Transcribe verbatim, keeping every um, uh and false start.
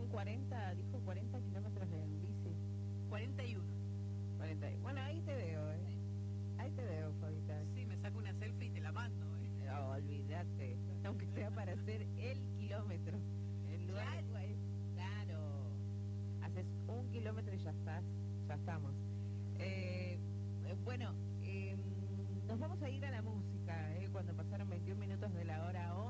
cuarenta, dijo cuarenta kilómetros en bici. cuarenta y uno. cuarenta. Bueno, ahí te veo, ¿eh? Ahí te veo, Fabita. Sí, me saco una selfie y te la mando, ¿eh? No, olvídate. Aunque sea para hacer el kilómetro. En lugar Claro. de... Claro. Haces un kilómetro y ya estás. Ya estamos. Eh, eh, bueno, eh, nos vamos a ir a la música, ¿eh? Cuando pasaron veintiún minutos de la hora